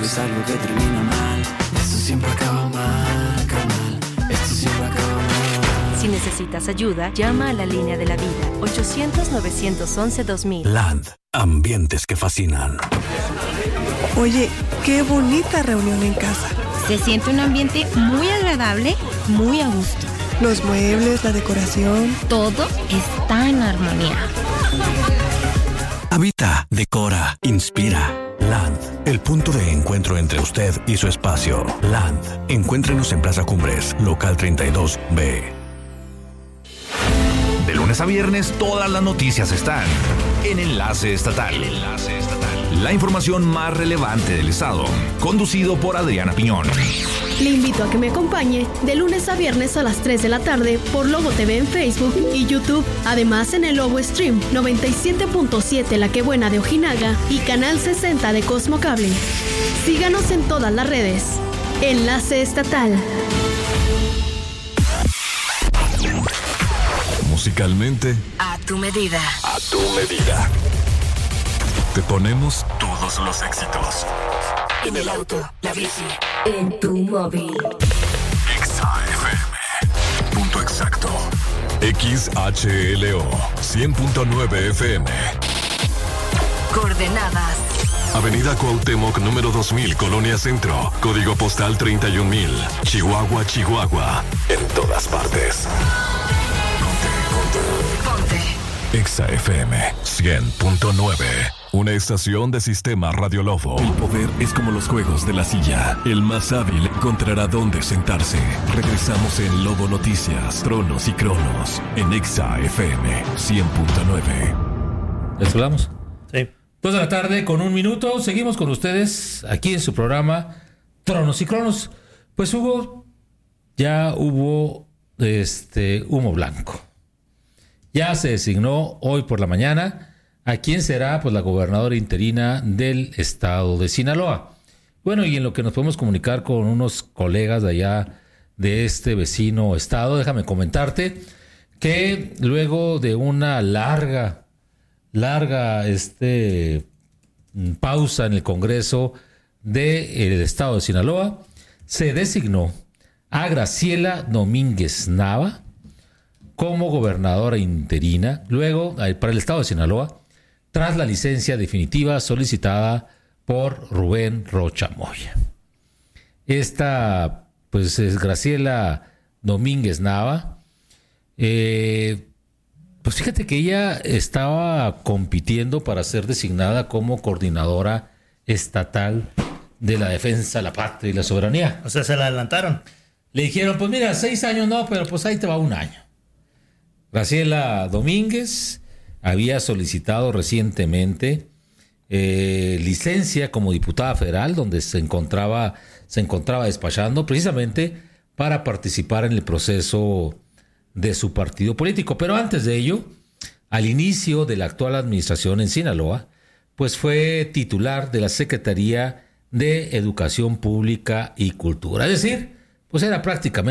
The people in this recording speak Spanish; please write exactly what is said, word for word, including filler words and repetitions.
es algo que termina mal. Esto siempre acaba mal, carnal. Esto siempre acaba mal. Si necesitas ayuda, llama a la línea de la vida. ochocientos, novecientos once, dos mil. Land. Ambientes que fascinan. Oye, qué bonita reunión en casa. Se siente un ambiente muy agradable, muy a gusto. Los muebles, la decoración. Todo está en armonía. Habita, decora, inspira. Land, el punto de encuentro entre usted y su espacio. Land, encuéntrenos en Plaza Cumbres, local treinta y dos B. De lunes a viernes, todas las noticias están en Enlace Estatal. Enlace Estatal. La información más relevante del estado, conducido por Adriana Piñón. Le invito a que me acompañe de lunes a viernes a las tres de la tarde por Lobo T V en Facebook y YouTube. Además en el Lobo Stream noventa y siete punto siete La Que Buena de Ojinaga y Canal sesenta de Cosmo Cable. Síganos en todas las redes. Enlace Estatal. Musicalmente, A tu medida. a tu medida. Te ponemos todos los éxitos. En el auto, la bici, en tu móvil. Exa F M. Punto exacto. X H L O cien punto nueve F M. Coordenadas. Avenida Cuauhtémoc número dos mil, Colonia Centro. Código postal treinta y un mil. Chihuahua, Chihuahua. En todas partes. Ponte. Exa F M cien punto nueve. Una estación de Sistema Radio Lobo. El poder es como los juegos de la silla. El más hábil encontrará dónde sentarse. Regresamos en Lobo Noticias, Tronos y Cronos. En Exa F M cien punto nueve. ¿Les hablamos? Sí. Dos de la tarde con un minuto. Seguimos con ustedes aquí en su programa Tronos y Cronos. Pues Hugo, ya hubo este humo blanco. Ya se designó hoy por la mañana a quién será pues la gobernadora interina del estado de Sinaloa. Bueno, y en lo que nos podemos comunicar con unos colegas de allá de este vecino estado, déjame comentarte que luego de una larga, larga este, pausa en el Congreso del estado de Sinaloa, se designó a Graciela Domínguez Nava como gobernadora interina, luego para el estado de Sinaloa, tras la licencia definitiva solicitada por Rubén Rocha Moya. Esta, pues, es Graciela Domínguez Nava. Eh, pues fíjate que ella estaba compitiendo para ser designada como coordinadora estatal de la defensa de la patria y la soberanía. O sea, se la adelantaron. Le dijeron, pues mira, seis años no, pero pues ahí te va un año. Graciela Domínguez había solicitado recientemente eh, licencia como diputada federal, donde se encontraba, se encontraba despachando precisamente para participar en el proceso de su partido político. Pero antes de ello, al inicio de la actual administración en Sinaloa, pues fue titular de la Secretaría de Educación Pública y Cultura. Es decir, pues era prácticamente